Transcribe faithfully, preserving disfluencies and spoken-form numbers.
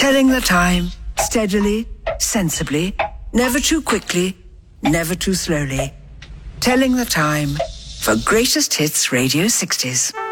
Telling the time, steadily, sensibly, never too quickly, never too slowly. Telling the time for Greatest Hits Radio sixties.